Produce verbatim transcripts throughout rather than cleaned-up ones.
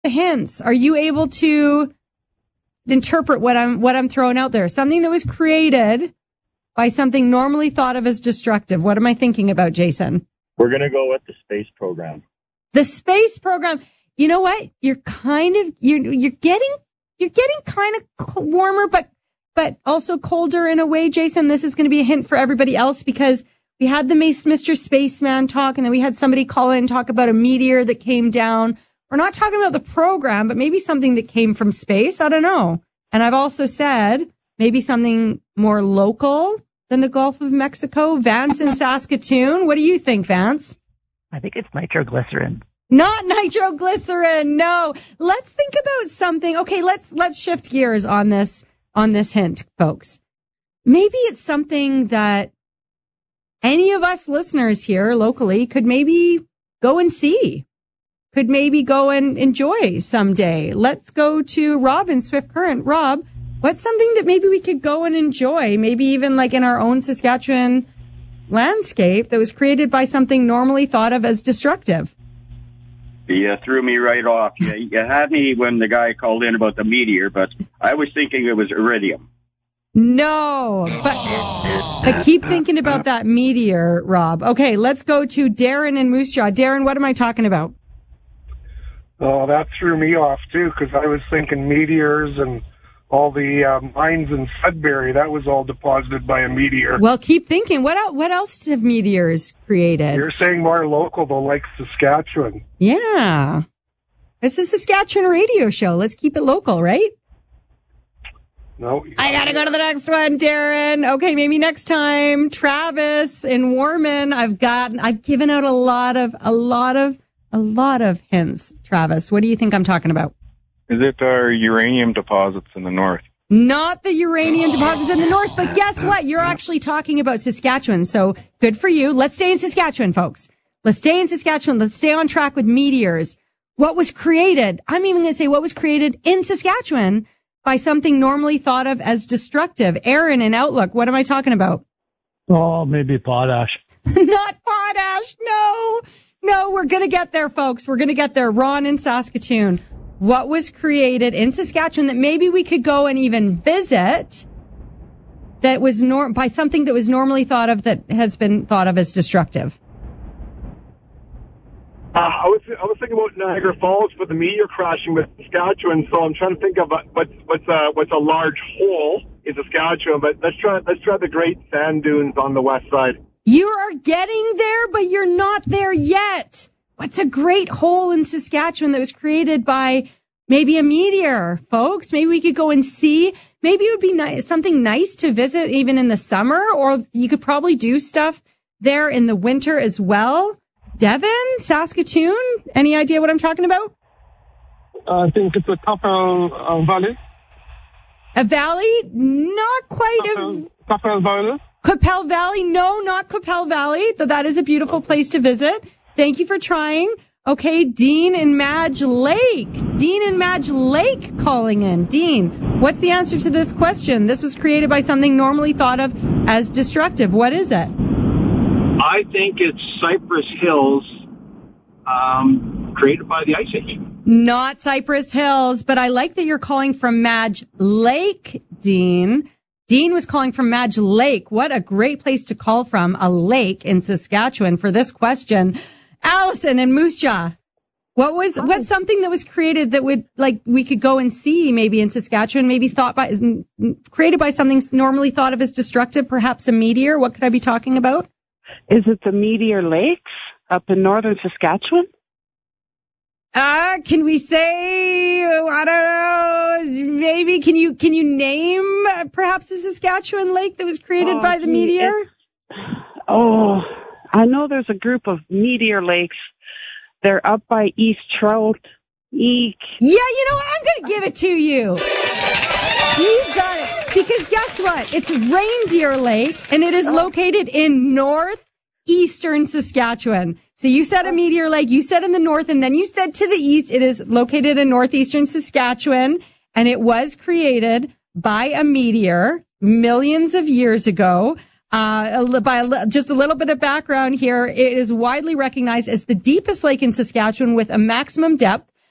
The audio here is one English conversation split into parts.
the hints? Are you able to interpret what I'm what I'm throwing out there? Something that was created by something normally thought of as destructive. What am I thinking about, Jason? We're going to go with the space program. The space program. You know what? You're kind of you're you're getting you're getting kind of warmer, but but also colder in a way, Jason. This is going to be a hint for everybody else because we had the Mister Spaceman talk, and then we had somebody call in and talk about a meteor that came down. We're not talking about the program, but maybe something that came from space. I don't know. And I've also said maybe something more local than the Gulf of Mexico. Vance in Saskatoon. What do you think, Vance? I think it's nitroglycerin. Not nitroglycerin. No. Let's think about something. Okay, let's let's shift gears on this on this hint, folks. Maybe it's something that any of us listeners here locally could maybe go and see. Could maybe go and enjoy someday. Let's go to Rob in Swift Current. Rob, what's something that maybe we could go and enjoy, maybe even like in our own Saskatchewan landscape that was created by something normally thought of as destructive? You threw me right off. You, you had me when the guy called in about the meteor, but I was thinking it was iridium. No, but, but keep thinking about that meteor, Rob. Okay, let's go to Darren in Moose Jaw. Darren, what am I talking about? Oh, that threw me off, too, because I was thinking meteors and all the uh, mines in Sudbury. That was all deposited by a meteor. Well, keep thinking. What else, what else have meteors created? You're saying more local, though, like Saskatchewan. Yeah. It's a Saskatchewan radio show. Let's keep it local, right? No. I got to go to the next one, Darren. Okay, maybe next time. Travis in Warman. I've got, I've given out a lot of, a lot of, a lot of hints. Travis, what do you think I'm talking about? Is it our uranium deposits in the north? Not the uranium deposits in the north, but guess what? You're actually talking about Saskatchewan, so good for you. Let's stay in Saskatchewan, folks. Let's stay in Saskatchewan. Let's stay on track with meteors. What was created? I'm even going to say what was created in Saskatchewan by something normally thought of as destructive. Aaron in Outlook, what am I talking about? Oh, maybe potash. Not potash, no. No, we're going to get there, folks. We're going to get there. Ron in Saskatoon. What was created in Saskatchewan that maybe we could go and even visit that was nor- by something that was normally thought of that has been thought of as destructive? Uh, I was I was thinking about Niagara Falls, but the meteor crashing with Saskatchewan. So I'm trying to think of a, what's what's a what's a large hole in Saskatchewan. But let's try let's try the Great Sand Dunes on the west side. You are getting there, but you're not there yet. What's a great hole in Saskatchewan that was created by maybe a meteor, folks? Maybe we could go and see. Maybe it would be nice, something nice to visit even in the summer, or you could probably do stuff there in the winter as well. Devin, Saskatoon, any idea what I'm talking about? Uh, I think it's a Capel uh, Valley. A valley? Not quite Capel, a... Capel Valley? Capel Valley? No, not Capel Valley. Though that is a beautiful place to visit. Thank you for trying. Okay, Dean in Madge Lake. Dean in Madge Lake calling in. Dean, what's the answer to this question? This was created by something normally thought of as destructive. What is it? I think it's Cypress Hills, um, created by the Ice Age. Not Cypress Hills, but I like that you're calling from Madge Lake, Dean. Dean was calling from Madge Lake. What a great place to call from, a lake in Saskatchewan for this question. Allison in Moose Jaw. What was, Hi. what's something that was created that would, like, we could go and see maybe in Saskatchewan, maybe thought by, created by something normally thought of as destructive, perhaps a meteor? What could I be talking about? Is it the Meteor Lakes up in northern Saskatchewan? Uh, can we say, I don't know, maybe, can you, can you name uh, perhaps the Saskatchewan lake that was created oh, by the meteor? Oh, I know there's a group of meteor lakes. They're up by East Trout. Eek. Yeah, you know what? I'm going to give it to you. You got it. Because guess what? It's Reindeer Lake, and it is located in northeastern Saskatchewan. So you said a meteor lake, you said in the north, and then you said to the east. It is located in northeastern Saskatchewan, and it was created by a meteor millions of years ago. Uh, by a, just a little bit of background here, it is widely recognized as the deepest lake in Saskatchewan with a maximum depth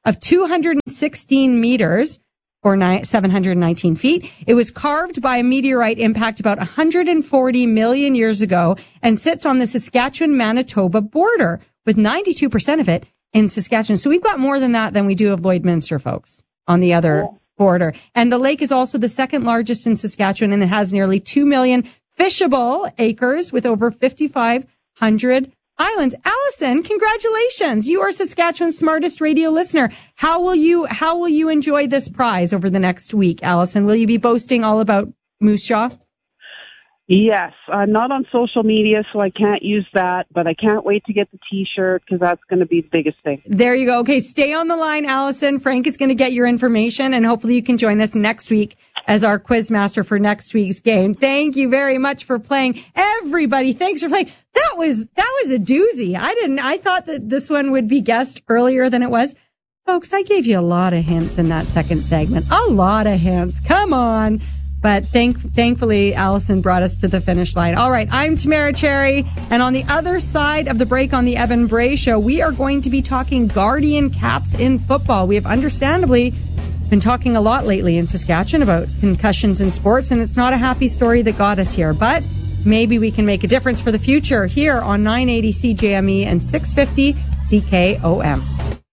of two hundred sixteen meters, or seven hundred nineteen feet. It was carved by a meteorite impact about one hundred forty million years ago and sits on the Saskatchewan-Manitoba border, with ninety-two percent of it in Saskatchewan. So we've got more than that than we do of Lloydminster, folks, on the other border. And the lake is also the second largest in Saskatchewan, and it has nearly two million fishable acres with over fifty-five hundred islands. Allison, congratulations. You are Saskatchewan's smartest radio listener. How will you, how will you enjoy this prize over the next week, Allison? Will you be boasting all about Moose Jaw? Yes, I'm not on social media, so I can't use that, but I can't wait to get the T-shirt because that's going to be the biggest thing. There you go. Okay, stay on the line, Allison. Frank is going to get your information, and hopefully you can join us next week as our quiz master for next week's game. Thank you very much for playing. Everybody, thanks for playing. That was, that was a doozy. I didn't, I thought that this one would be guessed earlier than it was. Folks, I gave you a lot of hints in that second segment. A lot of hints. Come on. But thank, thankfully, Allison brought us to the finish line. All right, I'm Tamara Cherry, and on the other side of the break on the Evan Bray Show, we are going to be talking Guardian caps in football. We have understandably been talking a lot lately in Saskatchewan about concussions in sports, and it's not a happy story that got us here, but maybe we can make a difference for the future here on nine eighty C J M E and six fifty C K O M.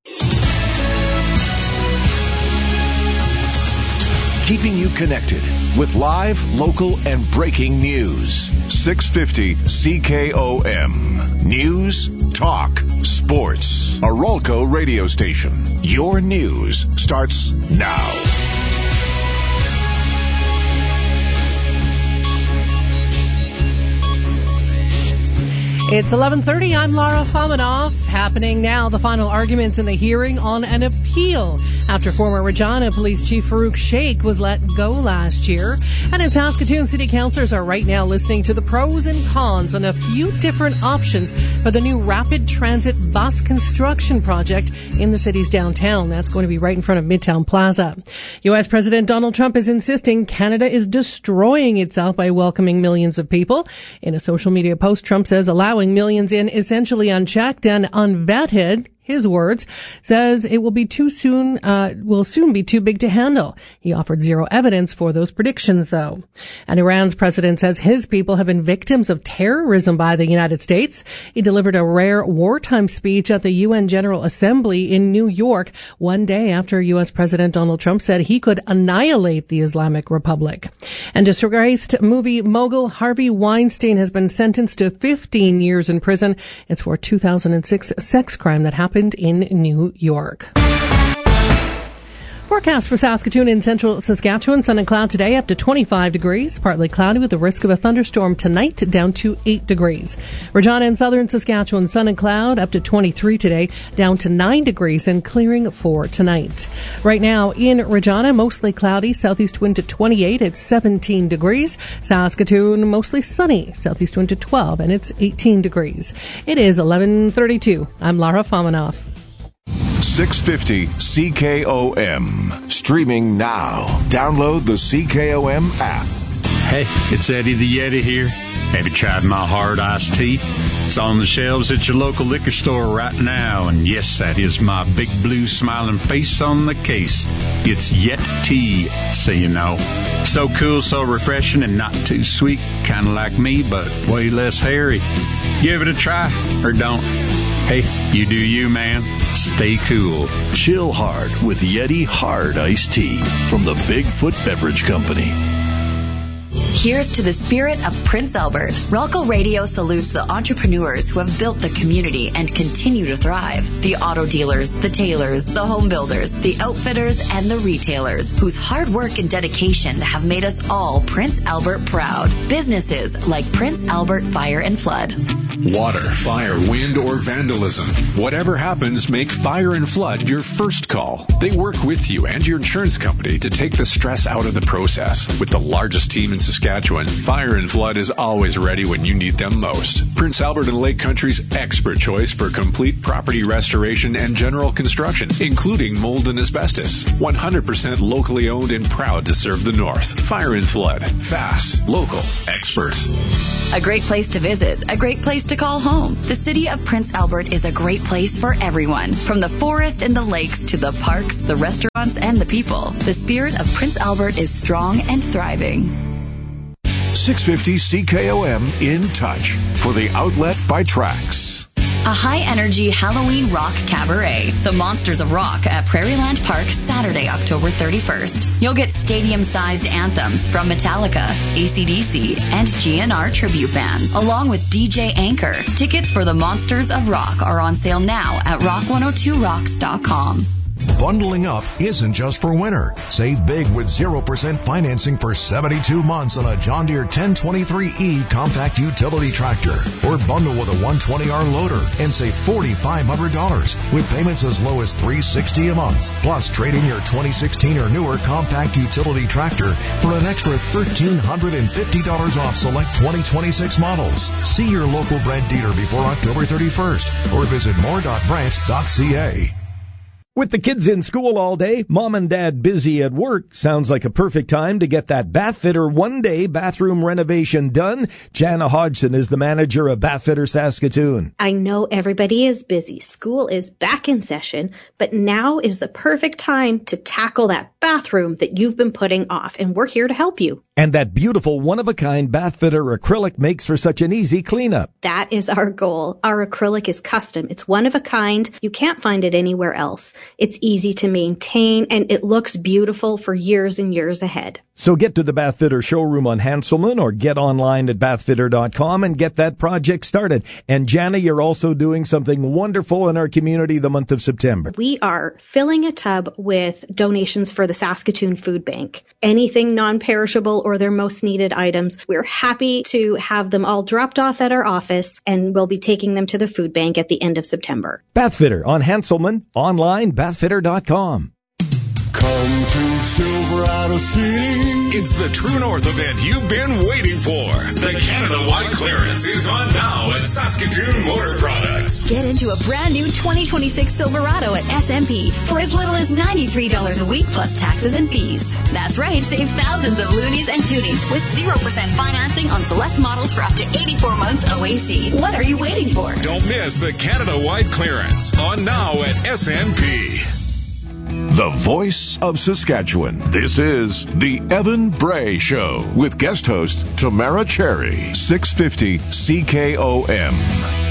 Keeping you connected with live, local, and breaking news. six fifty C K O M. News, talk, sports. A Rolco radio station. Your news starts now. It's eleven thirty. I'm Lara Famanoff. Happening now, the final arguments in the hearing on an appeal after former Regina Police Chief Farouk Sheikh was let go last year. And in Saskatoon, city councillors are right now listening to the pros and cons on a few different options for the new rapid transit bus construction project in the city's downtown. That's going to be right in front of Midtown Plaza. U S President Donald Trump is insisting Canada is destroying itself by welcoming millions of people. In a social media post, Trump says allowing millions in essentially unchecked and unvetted, his words, says it will be too soon, uh, will soon be too big to handle. He offered zero evidence for those predictions, though. And Iran's president says his people have been victims of terrorism by the United States. He delivered a rare wartime speech at the U N General Assembly in New York one day after U S President Donald Trump said he could annihilate the Islamic Republic. And disgraced movie mogul Harvey Weinstein has been sentenced to fifteen years in prison. It's for a two thousand six sex crime that happened in New York. Forecast for Saskatoon and central Saskatchewan. Sun and cloud today up to twenty-five degrees. Partly cloudy with the risk of a thunderstorm tonight down to eight degrees. Regina and southern Saskatchewan. Sun and cloud up to twenty-three today, down to nine degrees and clearing for tonight. Right now in Regina, mostly cloudy. Southeast wind to twenty-eight. It's seventeen degrees. Saskatoon, mostly sunny. Southeast wind to twelve, and it's eighteen degrees. It is eleven thirty-two. I'm Lara Famanoff. six fifty C K O M. Streaming now. Download the C K O M app. Hey, it's Eddie the Yeti here. Have you tried my hard iced tea? It's on the shelves at your local liquor store right now. And yes, that is my big blue smiling face on the case. It's Yeti, so you know. So cool, so refreshing, and not too sweet. Kind of like me, but way less hairy. Give it a try, or don't. Hey, you do you, man. Stay cool. Chill hard with Yeti Hard Iced Tea from the Bigfoot Beverage Company. Here's to the spirit of Prince Albert. Rolco Radio salutes the entrepreneurs who have built the community and continue to thrive. The auto dealers, the tailors, the home builders, the outfitters, and the retailers whose hard work and dedication have made us all Prince Albert proud. Businesses like Prince Albert Fire and Flood. Water, fire, wind, or vandalism. Whatever happens, make Fire and Flood your first call. They work with you and your insurance company to take the stress out of the process. With the largest team in Saskatchewan Saskatchewan, Fire and Flood is always ready when you need them most. Prince Albert and Lake Country's expert choice for complete property restoration and general construction, including mold and asbestos. one hundred percent locally owned and proud to serve the North. Fire and Flood. Fast, local, expert. A great place to visit, a great place to call home. The city of Prince Albert is a great place for everyone. From the forest and the lakes to the parks, the restaurants, and the people. The spirit of Prince Albert is strong and thriving. six fifty C K O M in touch for the outlet by Trax. A high-energy Halloween rock cabaret, The Monsters of Rock at Prairieland Park, Saturday, October thirty-first. You'll get stadium-sized anthems from Metallica, A C D C, and G N R Tribute Band, along with D J Anchor. Tickets for The Monsters of Rock are on sale now at rock one oh two rocks dot com. Bundling up isn't just for winter. Save big with zero percent financing for seventy-two months on a John Deere ten twenty-three E compact utility tractor. Or bundle with a one twenty R loader and save four thousand five hundred dollars with payments as low as three hundred sixty dollars a month. Plus, trade in your twenty sixteen or newer compact utility tractor for an extra one thousand three hundred fifty dollars off select twenty twenty-six models. See your local Brent dealer before October thirty-first or visit more dot brent dot c a. With the kids in school all day, mom and dad busy at work, sounds like a perfect time to get that Bathfitter one-day bathroom renovation done. Jana Hodgson is the manager of Bathfitter Saskatoon. I know everybody is busy. School is back in session, but now is the perfect time to tackle that bathroom that you've been putting off, and we're here to help you. And that beautiful one-of-a-kind Bathfitter acrylic makes for such an easy cleanup. That is our goal. Our acrylic is custom. It's one of a kind. You can't find it anywhere else. It's easy to maintain, and it looks beautiful for years and years ahead. So get to the Bathfitter showroom on Hanselman or get online at bathfitter dot com and get that project started. And Jana, you're also doing something wonderful in our community the month of September. We are filling a tub with donations for the Saskatoon Food Bank. Anything non-perishable or their most needed items, we're happy to have them all dropped off at our office, and we'll be taking them to the food bank at the end of September. Bathfitter on Hanselman, online, bathfitter dot com. Come to Silverado City. It's the True North event you've been waiting for. The Canada-wide clearance is on now at Saskatoon Motor Products. Get into a brand new twenty twenty-six Silverado at S M P for as little as ninety-three dollars a week plus taxes and fees. That's right, save thousands of loonies and toonies with zero percent financing on select models for up to eighty-four months O A C. What are you waiting for? Don't miss the Canada-wide clearance on now at S M P. The voice of Saskatchewan. This is the Evan Bray Show with guest host Tamara Cherry. six fifty C K O M.